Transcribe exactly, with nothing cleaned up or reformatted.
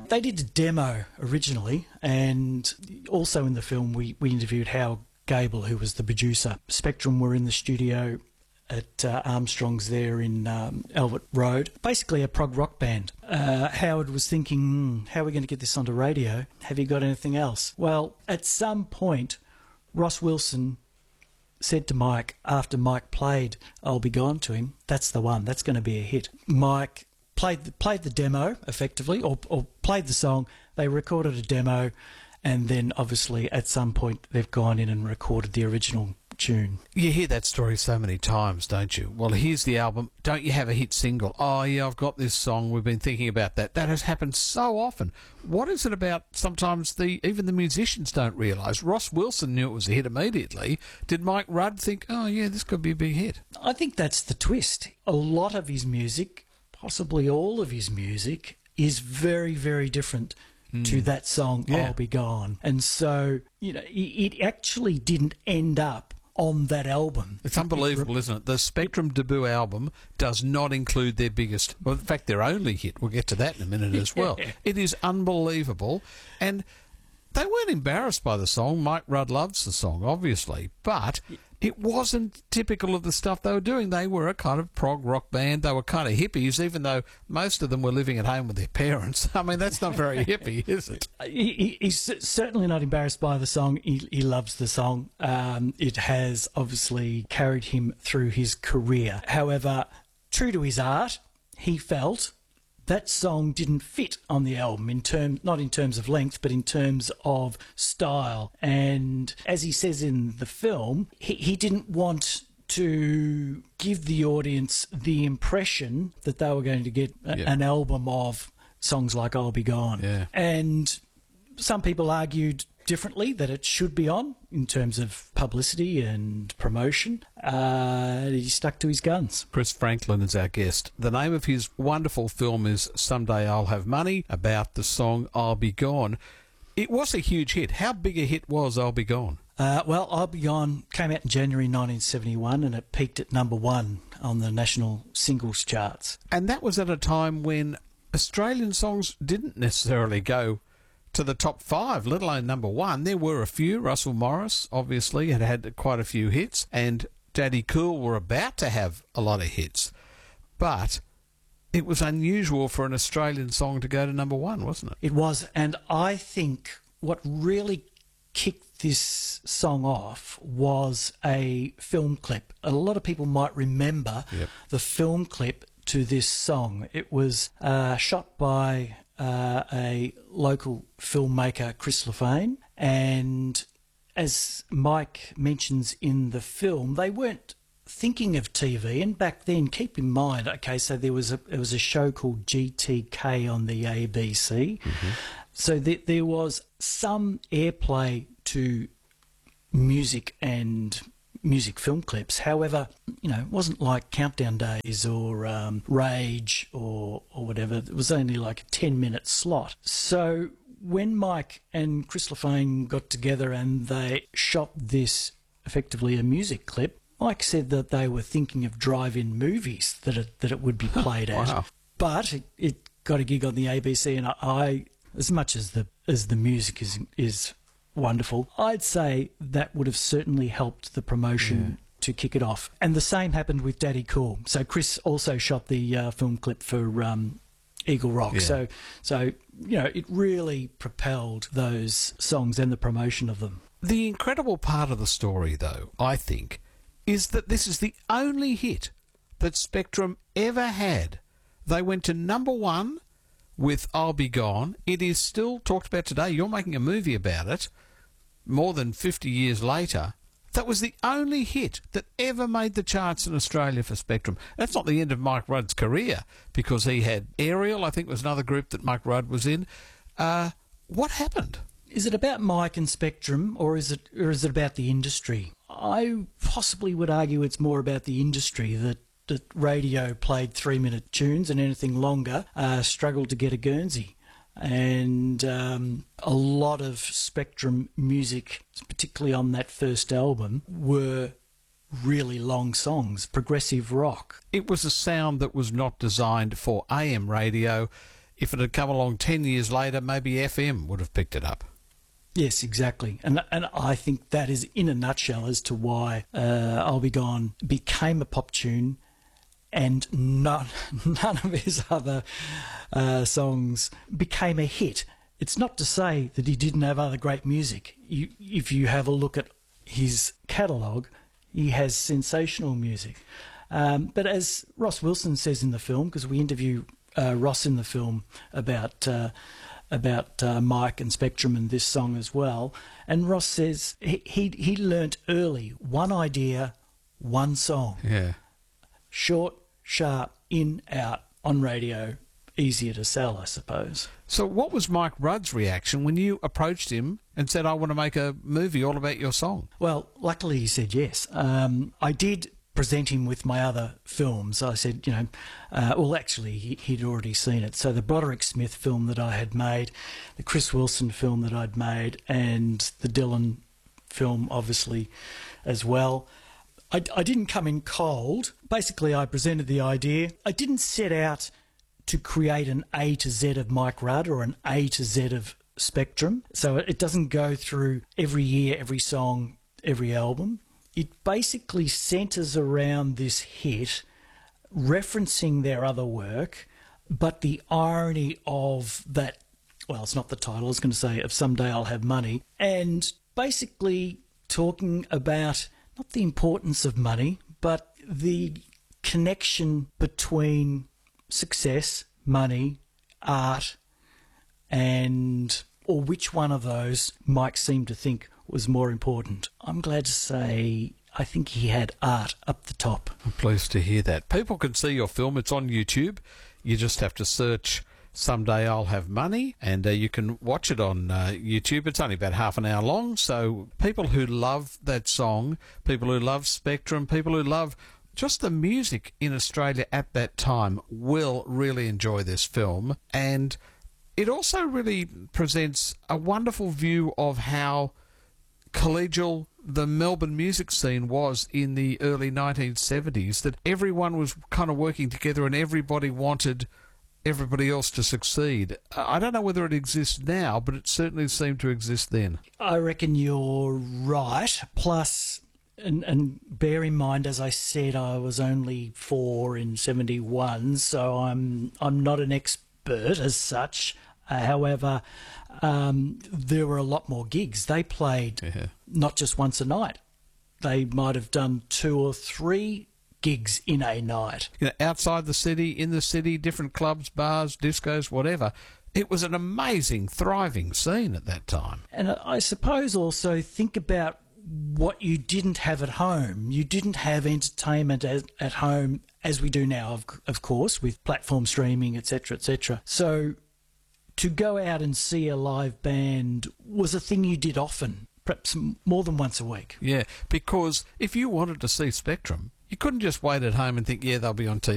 they did a demo originally, and also in the film we, we interviewed Howard Gable, who was the producer. Spectrum were in the studio at uh, Armstrong's there in um, Albert Road. Basically a prog rock band. Uh, Howard was thinking, hmm, how are we going to get this onto radio? Have you got anything else? Well, at some point, Ross Wilson said to Mike, after Mike played I'll Be Gone to him, that's the one, that's going to be a hit. Mike played the, played the demo, effectively, or, or played the song. They recorded a demo, and then obviously at some point they've gone in and recorded the original tune. You hear that story so many times, don't you? Well, here's the album. Don't you have a hit single? Oh, yeah, I've got this song. We've been thinking about that. That has happened so often. What is it about sometimes the even the musicians don't realise? Ross Wilson knew it was a hit immediately. Did Mike Rudd think, oh, yeah, this could be a big hit? I think that's the twist. A lot of his music, possibly all of his music, is very, very different Mm. to that song, yeah. I'll Be Gone. And so, you know, it, it actually didn't end up on that album. It's unbelievable, isn't it? The Spectrum debut album does not include their biggest, well, in fact, their only hit. We'll get to that in a minute as well. Yeah. It is unbelievable. And they weren't embarrassed by the song. Mike Rudd loves the song, obviously, but it wasn't typical of the stuff they were doing. They were a kind of prog rock band. They were kind of hippies, even though most of them were living at home with their parents. I mean, that's not very hippie, is it? He, he's certainly not embarrassed by the song. He, he loves the song. Um, it has obviously carried him through his career. However, true to his art, he felt that song didn't fit on the album, in term, not in terms of length, but in terms of style. And as he says in the film, he, he didn't want to give the audience the impression that they were going to get a, yeah. an album of songs like I'll Be Gone. Yeah. And some people argued differently that it should be on in terms of publicity and promotion. Uh, he stuck to his guns. Chris Franklin is our guest. The name of his wonderful film is Someday I'll Have Money, about the song I'll Be Gone. It was a huge hit. How big a hit was I'll Be Gone? Uh, well, I'll Be Gone came out in January nineteen seventy-one, and it peaked at number one on the national singles charts. And that was at a time when Australian songs didn't necessarily go to the top five, let alone number one. There were a few. Russell Morris, obviously, had had quite a few hits, and Daddy Cool were about to have a lot of hits. But it was unusual for an Australian song to go to number one, wasn't it? It was, and I think what really kicked this song off was a film clip. A lot of people might remember yep. the film clip to this song. It was uh, shot by Uh, a local filmmaker, Chris Lefane, and as Mike mentions in the film, they weren't thinking of T V. And back then, keep in mind, okay, so there was a there was a show called G T K on the A B C, mm-hmm. so th- there was some airplay to music and music film clips. However, you know, it wasn't like Countdown Days or um, Rage or or whatever. It was only like a ten minute slot. So when Mike and Chris Lefane got together and they shot this, effectively a music clip, Mike said that they were thinking of drive-in movies that it, that it would be played at. Wow. But it, it got a gig on the A B C, and I, I as much as the as the music is is wonderful, I'd say that would have certainly helped the promotion yeah. to kick it off. And the same happened with Daddy Cool. So Chris also shot the uh, film clip for um, Eagle Rock. Yeah. So, so you know, it really propelled those songs and the promotion of them. The incredible part of the story, though, I think, is that this is the only hit that Spectrum ever had. They went to number one with I'll Be Gone. It is still talked about today. You're making a movie about it more than fifty years later. That was the only hit that ever made the charts in Australia for Spectrum. That's not the end of Mike Rudd's career, because he had Ariel, I think was another group that Mike Rudd was in. Uh, what happened? Is it about Mike and Spectrum, or is it or is it about the industry? I possibly would argue it's more about the industry, that that radio played three-minute tunes and anything longer uh, struggled to get a Guernsey. And um, a lot of Spectrum music, particularly on that first album, were really long songs, progressive rock. It was a sound that was not designed for A M radio. if it had come along ten years later, maybe F M would have picked it up. Yes, exactly. And and I think that is in a nutshell as to why uh, I'll Be Gone became a pop tune and none, none of his other uh, songs became a hit. It's not to say that he didn't have other great music. You, if you have a look at his catalogue, he has sensational music. Um, but as Ross Wilson says in the film, because we interview uh, Ross in the film about uh, about uh, Mike and Spectrum and this song as well, and Ross says he he, he learnt early, one idea, one song. Yeah. Short, sharp, in, out, on radio, easier to sell, I suppose. So what was Mike Rudd's reaction when you approached him and said, I want to make a movie all about your song? Well, luckily he said yes. Um, I did present him with my other films. I said, you know, uh, well, actually, he, he'd already seen it. So the Broderick Smith film that I had made, the Chris Wilson film that I'd made, and the Dylan film, obviously, as well. I, I didn't come in cold. Basically, I presented the idea. I didn't set out to create an A to Z of Mike Rudd or an A to Z of Spectrum. So it doesn't go through every year, every song, every album. It basically centres around this hit, referencing their other work, but the irony of that, well, it's not the title, I was going to say, of Someday I'll Have Money, and basically talking about not the importance of money, but the connection between success, money, art, and or which one of those Mike seemed to think was more important. I'm glad to say I think he had art up the top. I'm pleased to hear that. People can see your film. It's on YouTube. You just have to search Someday I'll Have Money, and uh, you can watch it on uh, YouTube. It's only about half an hour long, so people who love that song, people who love Spectrum, people who love just the music in Australia at that time will really enjoy this film. And it also really presents a wonderful view of how collegial the Melbourne music scene was in the early nineteen seventies, that everyone was kind of working together and everybody wanted everybody else to succeed. I don't know whether it exists now, but it certainly seemed to exist then. I reckon you're right. Plus, and, and bear in mind, as I said, I was only four in seventy-one, so I'm I'm not an expert as such. Uh, however, um, there were a lot more gigs. They played Yeah. not just once a night. They might have done two or three gigs in a night. You know, outside the city, in the city, different clubs, bars, discos, whatever. It was an amazing, thriving scene at that time. And I suppose also think about what you didn't have at home. You didn't have entertainment at, at home as we do now, of, of course, with platform streaming, et cetera, et cetera. So to go out and see a live band was a thing you did often, perhaps more than once a week. Yeah, because if you wanted to see Spectrum, you couldn't just wait at home and think, yeah, they'll be on T V.